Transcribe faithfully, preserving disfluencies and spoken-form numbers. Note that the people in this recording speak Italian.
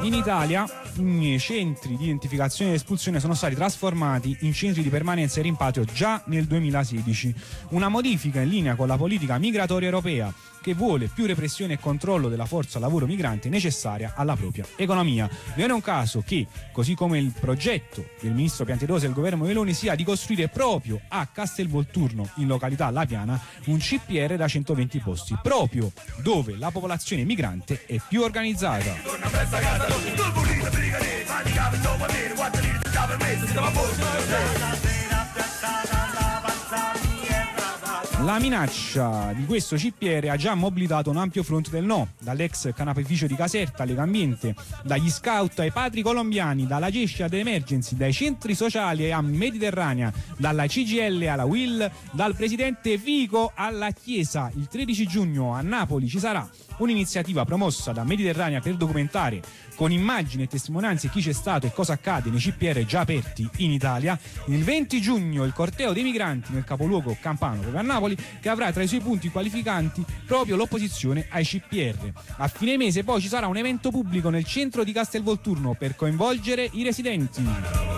In Italia i centri di identificazione ed espulsione sono stati trasformati in centri di permanenza e rimpatrio già nel duemilasedici, una modifica in linea con la politica migratoria europea che vuole più repressione e controllo della forza lavoro migrante necessaria alla propria economia. Non è un caso che, così come il progetto del ministro Piantedosi e del governo Meloni, sia di costruire proprio a Castelvolturno, in località La Piana, un C P R da centoventi posti, proprio dove la popolazione migrante è più organizzata. La minaccia di questo C P R ha già mobilitato un ampio fronte del no, dall'ex canapificio di Caserta, Legambiente, dagli scout ai padri colombiani, dalla Gescia ad Emergency, dai centri sociali a Mediterranea, dalla C G I L alla U I L, dal presidente Fico alla Chiesa. Il tredici giugno a Napoli ci sarà un'iniziativa promossa da Mediterranea per documentare con immagini e testimonianze chi c'è stato e cosa accade nei C P R già aperti in Italia. Il venti giugno il corteo dei migranti nel capoluogo campano, proprio a Napoli, che avrà tra i suoi punti qualificanti proprio l'opposizione ai C P R. A fine mese poi ci sarà un evento pubblico nel centro di Castelvolturno per coinvolgere i residenti.